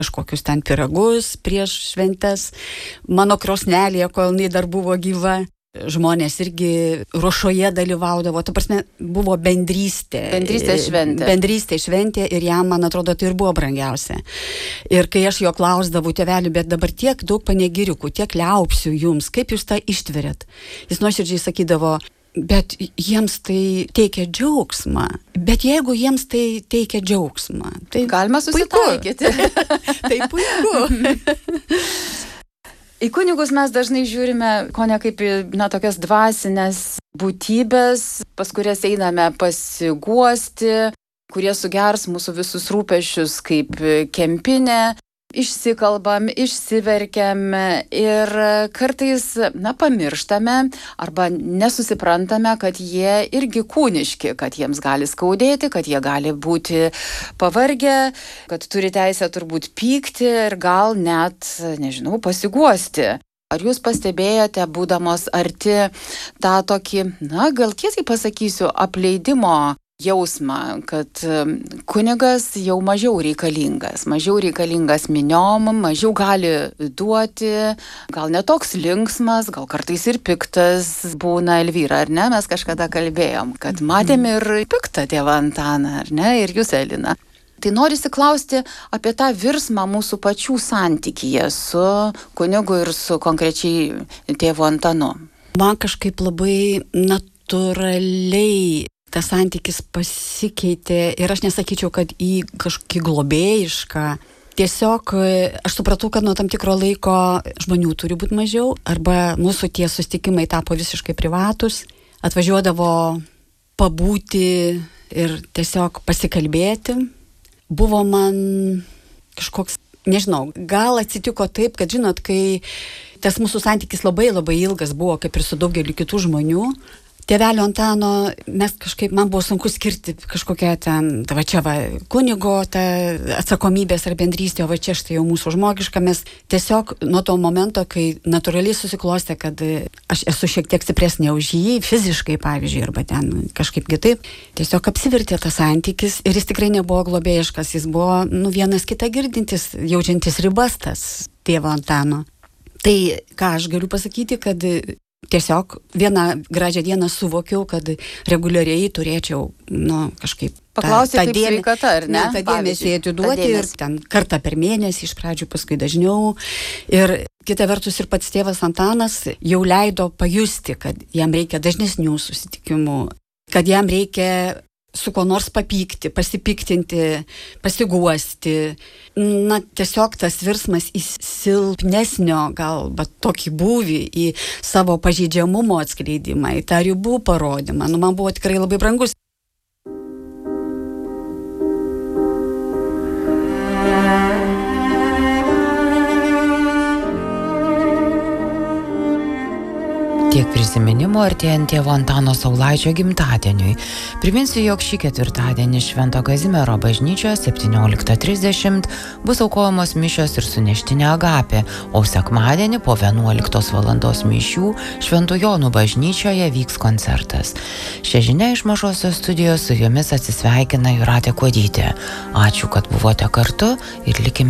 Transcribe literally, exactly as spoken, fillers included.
kažkokius ten pyragus prieš šventes. Mano krosnelėje, kol jinai dar buvo gyva, žmonės irgi ruošoje dalyvaudavo. Ta prasme, buvo bendrystė. Bendrystė šventė. Bendrystė šventė ir jam, man atrodo, tai ir buvo brangiausia. Ir kai aš jo klausdavau, tėvelių, bet dabar tiek daug panegiriukų, tiek liaupsių jums, kaip jūs tą ištverėt? Jis nuoširdžiai sakydavo, bet jiems tai teikia džiaugsmą. Bet jeigu jiems tai teikia džiaugsmą, tai galima susitaikyti. Tai puiku. Į kunigus mes dažnai žiūrime, ko ne kaip į, na, tokias dvasinės būtybės, pas kurias einame pasiguosti, kurie sugers mūsų visus rūpesčius kaip kempinė. Išsikalbam, išsiverkiam ir kartais, na, pamirštame arba nesusiprantame, kad jie irgi kūniški, kad jiems gali skaudėti, kad jie gali būti pavargę, kad turi teisę turbūt pykti ir gal net, nežinau, pasiguosti. Ar jūs pastebėjote, būdamos arti tą tokį, na, gal tiesiai pasakysiu, apleidimo jausmą, kad kunigas jau mažiau reikalingas, mažiau reikalingas miniom, mažiau gali duoti, gal netoks linksmas, gal kartais ir piktas būna. Elvyra, ar ne? Mes kažkada kalbėjom, kad matėm ir piktą tėvą Antaną, ar ne? Ir jūs, Elina. Tai norisi klausti apie tą virsmą mūsų pačių santykyje su kunigu ir su konkrečiai tėvu Antanu. Man kažkaip labai natūraliai tas santykis pasikeitė ir aš nesakyčiau, kad į kažkokį globėjišką. Tiesiog aš supratau, kad nuo tam tikro laiko žmonių turi būti mažiau, arba mūsų tie susitikimai tapo visiškai privatus, atvažiuodavo pabūti ir tiesiog pasikalbėti. Buvo man kažkoks, nežinau, gal atsitiko taip, kad, žinot, kai tas mūsų santykis labai labai ilgas buvo, kaip ir su daugeliu kitų žmonių, tėvelio Antano, mes kažkaip, man buvo sunku skirti kažkokią ten, va čia va, kunigo ta atsakomybės ar bendrystė, o va čia štai jau mūsų žmogiška, mes tiesiog nuo to momento, kai natūraliai susiklostė, kad aš esu šiek tiek stipresnė už jį, fiziškai pavyzdžiui, arba ten kažkaip kitaip, tiesiog apsivertė tas santykis ir jis tikrai nebuvo globėjiškas, jis buvo, nu, vienas kitą girdintis, jaučiantis ribas tas tėvo Antano. Tai ką aš galiu pasakyti, kad tiesiog vieną gražią dieną suvokiau, kad reguliariai turėčiau, nu, kažkaip paklausti, kaip dėmė... sveikata, ar ne? Ne, tą dėmesį atiduoti ir ten kartą per mėnesį iš pradžių, paskui dažniau. Ir kita vertus ir pats tėvas Antanas jau leido pajusti, kad jam reikia dažnesnių susitikimų, kad jam reikia su ko nors papykti, pasipiktinti, pasiguosti. Na, tiesiog tas virsmas į silpnesnio, gal, bet tokį būvį, į savo pažeidžiamumo atskleidimą, į tą ribų parodymą. Nu, man buvo tikrai labai brangus. Tiek prisiminimo artėjant tėvo Antano Saulaičio gimtadieniui. Priminsiu, jog šį ketvirtadienį Švento Kazimiero bažnyčioje septynioliktą trisdešimt bus aukojamos mišios ir suneštinė agapė, o sekmadienį po vienuoliktos valandos mišių Švento Jonų bažnyčioje vyks koncertas. Šią žinią iš Mažosios studijos su jumis atsisveikina Jūratė Kuodytė. Ačiū, kad buvote kartu ir likime